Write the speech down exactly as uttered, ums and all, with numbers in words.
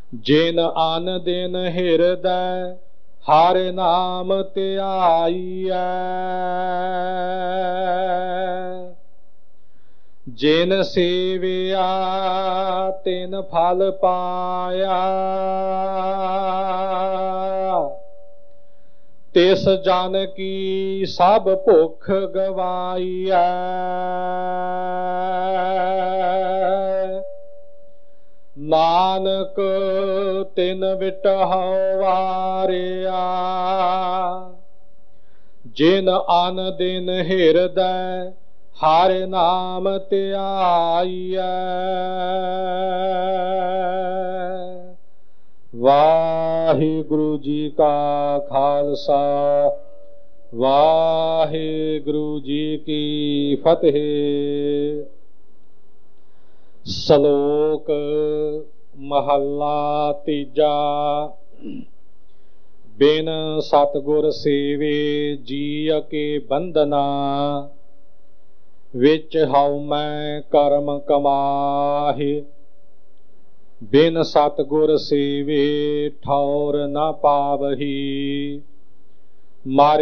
ਜਿਨ ਅਨ ਦਿਨ ਹਿਰਦੈ ਹਰਿ ਨਾਮ ਧਿਆਈਐ। ਜਿਨ ਸੇਵਿਆ ਤਿਨ ਫਲ ਪਾਇਆ। ਤਿਸ ਜਨ ਕੀ ਸਭ ਭੁੱਖ ਗਵਾਈਐ। ਨਾਨਕ ਤਿਨ ਵਿਟਹੁ ਵਾਰਿਆ। ਜਿਨ ਅਨ ਦਿਨ ਹਿਰਦੈ ਹਰਿ ਨਾਮ ਧਿਆਈਐ। ਵਾਹਿਗੁਰੂ ਜੀ ਕਾ ਖਾਲਸਾ ਵਾਹਿਗੁਰੂ ਜੀ ਕੀ ਫਤਿਹ। ਸ਼ਲੋਕ ਮਹੱਲਾ ਤੀਜਾ। ਬਿਨ ਸਤਿਗੁਰ ਸੇਵੇ ਜੀਅ ਕੇ ਬੰਧਨਾ। ਵਿੱਚ ਹਉਮੈ ਕਰਮ ਕਮਾਹਿ। ਬਿਨ ਸਤਿਗੁਰ ਸੇਵੇ ਠੌਰ ਨ ਪਾਵਹੀ। ਮਾਰੇ